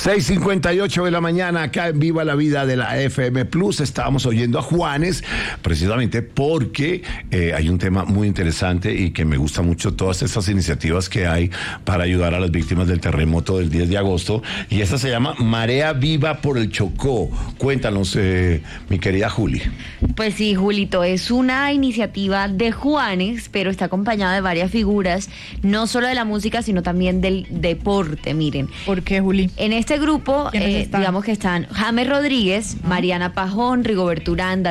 6:58 de la mañana, acá en Viva la Vida de la FM Plus. Estábamos oyendo a Juanes, precisamente porque hay un tema muy interesante y que me gusta mucho, todas estas iniciativas que hay para ayudar a las víctimas del terremoto del 10 de agosto. Y esta se llama Marea Viva por el Chocó. Cuéntanos, mi querida Juli. Pues sí, Julito, es una iniciativa de Juanes, pero está acompañada de varias figuras, no solo de la música, sino también del deporte, miren. ¿Por qué, Juli? En este grupo, ¿Quiénes están? digamos que están James Rodríguez, Mariana Pajón, Rigoberto Uranda,